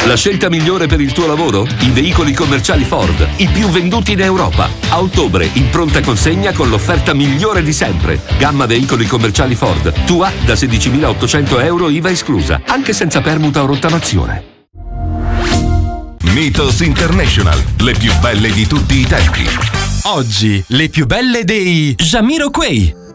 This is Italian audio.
La scelta migliore per il tuo lavoro? I veicoli commerciali Ford, i più venduti in Europa. A ottobre in pronta consegna con l'offerta migliore di sempre. Gamma veicoli commerciali Ford, tua da 16.800 euro IVA esclusa, anche senza permuta o rottamazione. Mythos International, le più belle di tutti i tempi. Oggi le più belle dei Jamiroquai.